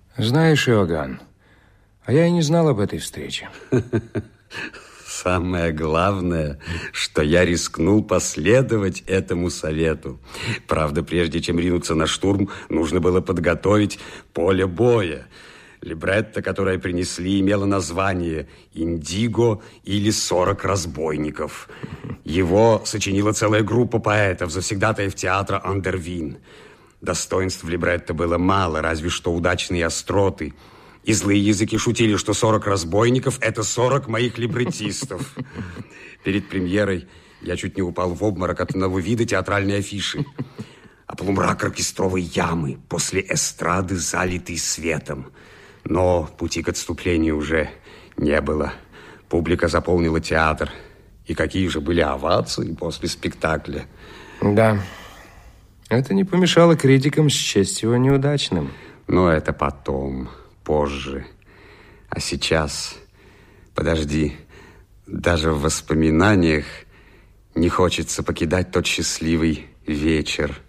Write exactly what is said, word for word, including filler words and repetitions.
Знаешь, Иоганн, а я и не знал об этой встрече. Самое главное, что я рискнул последовать этому совету. Правда, прежде чем ринуться на штурм, нужно было подготовить поле боя. Либретто, которое принесли, имело название «Индиго» или «Сорок разбойников». Его сочинила целая группа поэтов, завсегдатаев театра Андервин. Достоинств в либретто было мало, разве что удачные остроты. И злые языки шутили, что сорок разбойников – это сорок моих либреттистов. Перед премьерой я чуть не упал в обморок от одного вида театральной афиши. А полумрак оркестровой ямы после эстрады, залитый светом. Но пути к отступлению уже не было. Публика заполнила театр. И какие же были овации после спектакля. Да, это не помешало критикам счесть его неудачным. Но это потом, позже. А сейчас, подожди, даже в воспоминаниях не хочется покидать тот счастливый вечер.